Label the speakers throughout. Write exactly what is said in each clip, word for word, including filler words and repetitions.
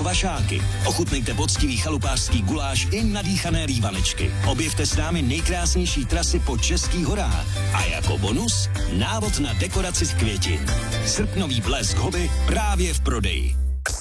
Speaker 1: kvašáky. Ochutnejte poctivý chalupářský guláš i nadýchané rývanečky. Objevte s námi nejkrásnější trasy po českých horách. A jako bonus návod na dekoraci z květin. Srpnový blesk hobby právě v prodeji.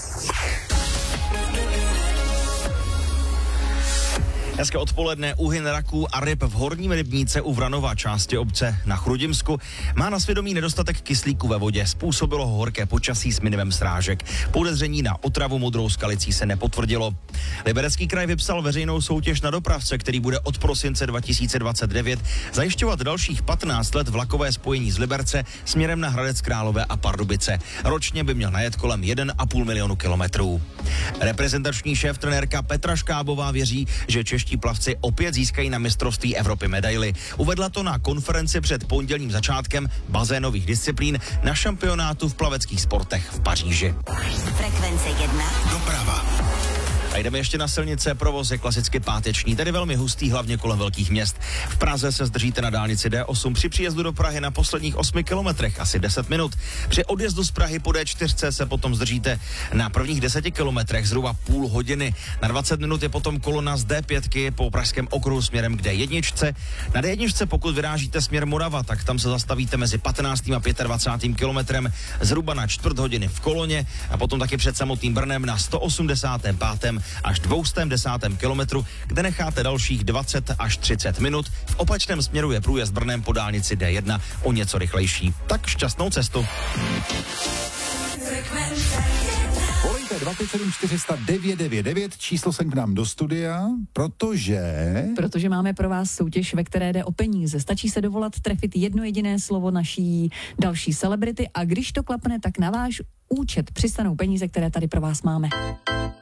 Speaker 2: Hezké odpoledne. Úhyn raků a ryb v Horním Rybníce u Vranova, části obce na Chrudimsku, má na svědomí nedostatek kyslíku ve vodě. Způsobilo ho horké počasí s minimem srážek. Podezření na otravu modrou skalicí se nepotvrdilo. Liberecký kraj vypsal veřejnou soutěž na dopravce, který bude od prosince dva tisíce dvacet devět zajišťovat dalších patnáct let vlakové spojení z Liberce směrem na Hradec Králové a Pardubice. Ročně by měl najet kolem jeden a půl milionu kilometrů. Reprezentační šéf trenérka Petra Škábová věří, že čeští plavci opět získají na mistrovství Evropy medaily. Uvedla to na konferenci před pondělním začátkem bazénových disciplín na šampionátu v plaveckých sportech v Paříži.
Speaker 3: Frekvence jedna.
Speaker 1: Doprava.
Speaker 2: A jdeme ještě na silnice, provoz je klasicky páteční, tedy velmi hustý, hlavně kolem velkých měst. V Praze se zdržíte na dálnici D osm při příjezdu do Prahy na posledních osmi kilometrech, asi deset minut. Při odjezdu z Prahy po D čtyři se potom zdržíte na prvních deseti kilometrech zhruba půl hodiny. Na dvacet minut je potom kolona z D pět po pražském okruhu směrem k D jedna. Na D jedna, pokud vyrážíte směr Morava, tak tam se zastavíte mezi patnáctým a dvacátým pátým kilometrem zhruba na čtvrt hodiny v koloně a potom taky před samotným Brnem na sto osmdesátém pátém až dvě stě desátém kilometru, kde necháte dalších dvacet až třicet minut. V opačném směru je průjezd Brnem po dálnici D jedna o něco rychlejší. Tak šťastnou cestu.
Speaker 4: Volejte dva pět sedm čtyři sta devět devět devět, číslo sem k nám do studia, protože...
Speaker 5: Protože máme pro vás soutěž, ve které jde o peníze. Stačí se dovolat, trefit jedno jediné slovo naší další celebrity a když to klapne, tak na váš účet přistanou peníze, které tady pro vás máme.